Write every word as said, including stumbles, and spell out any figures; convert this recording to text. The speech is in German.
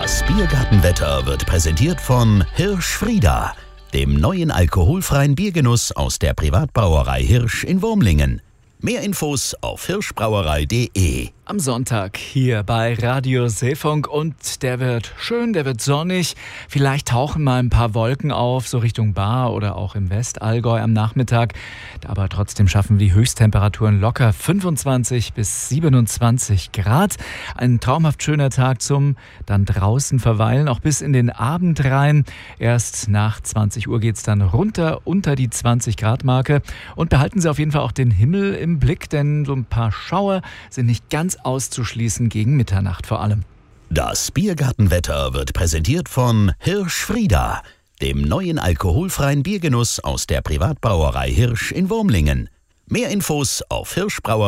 Das Biergartenwetter wird präsentiert von Hirsch Frieda, dem neuen alkoholfreien Biergenuss aus der Privatbrauerei Hirsch in Wurmlingen. Mehr Infos auf hirschbrauerei punkt de. Am Sonntag hier bei Radio Seefunk und der wird schön, der wird sonnig. Vielleicht tauchen mal ein paar Wolken auf, so Richtung Baar oder auch im Westallgäu am Nachmittag. Aber trotzdem schaffen wir die Höchsttemperaturen locker fünfundzwanzig bis siebenundzwanzig Grad. Ein traumhaft schöner Tag zum dann draußen verweilen, auch bis in den Abend rein. Erst nach zwanzig Uhr geht es dann runter unter die zwanzig Grad Marke. Und behalten Sie auf jeden Fall auch den Himmel im Blick, denn so ein paar Schauer sind nicht ganz auszuschließen, gegen Mitternacht vor allem. Das Biergartenwetter wird präsentiert von Hirsch Frieda, dem neuen alkoholfreien Biergenuss aus der Privatbrauerei Hirsch in Wurmlingen. Mehr Infos auf hirschbrauerei